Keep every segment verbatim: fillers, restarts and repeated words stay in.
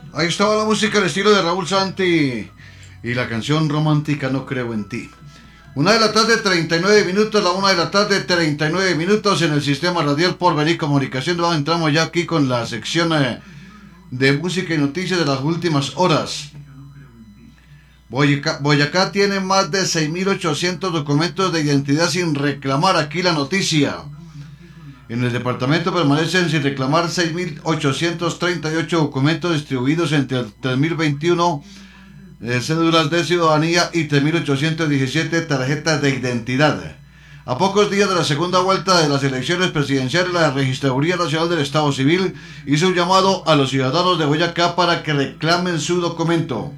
Ahí estaba la música al estilo de Raúl Santi y la canción romántica No Creo en Ti. Una de la tarde, treinta y nueve minutos, la una de la tarde, treinta y nueve minutos en el sistema radial Porvenir Comunicación. Entramos ya aquí con la sección eh, de música y noticias de las últimas horas. Boyacá, Boyacá tiene más de seis mil ochocientos documentos de identidad sin reclamar. Aquí la noticia. En el departamento permanecen sin reclamar seis mil ochocientos treinta y ocho documentos distribuidos entre tres mil veintiuno eh, cédulas de ciudadanía y tres mil ochocientos diecisiete tarjetas de identidad. A pocos días de la segunda vuelta de las elecciones presidenciales, la Registraduría Nacional del Estado Civil hizo un llamado a los ciudadanos de Boyacá para que reclamen su documento.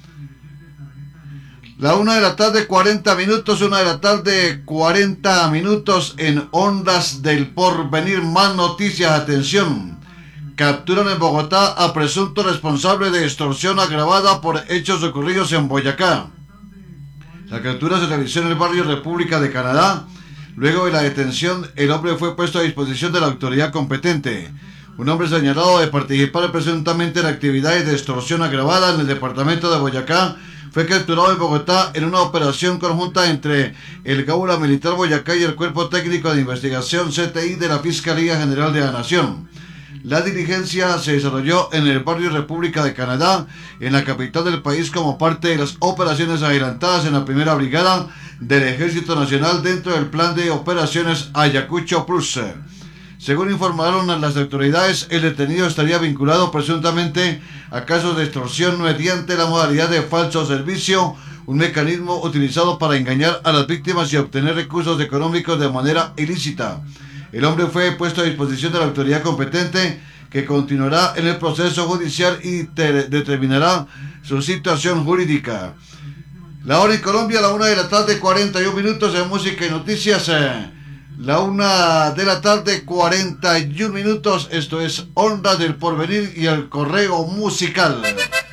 La una de la tarde, cuarenta minutos, una de la tarde, cuarenta minutos en Ondas del Porvenir. Más noticias, atención. Capturan en Bogotá a presunto responsable de extorsión agravada por hechos ocurridos en Boyacá. La captura se realizó en el barrio República de Canadá. Luego de la detención, el hombre fue puesto a disposición de la autoridad competente. Un hombre señalado de participar presuntamente en actividades de extorsión agravada en el departamento de Boyacá fue capturado en Bogotá en una operación conjunta entre el Gaula Militar Boyacá y el Cuerpo Técnico de Investigación C T I de la Fiscalía General de la Nación. La diligencia se desarrolló en el barrio República de Canadá, en la capital del país, como parte de las operaciones adelantadas en la primera brigada del Ejército Nacional dentro del plan de operaciones Ayacucho Plus. Según informaron las autoridades, el detenido estaría vinculado presuntamente a casos de extorsión mediante la modalidad de falso servicio, un mecanismo utilizado para engañar a las víctimas y obtener recursos económicos de manera ilícita. El hombre fue puesto a disposición de la autoridad competente, que continuará en el proceso judicial y determinará su situación jurídica. La hora en Colombia, la una de la tarde, cuarenta y un minutos en música y noticias. Eh. La una de la tarde, cuarenta y un minutos. Esto es Ondas del Porvenir y el correo musical.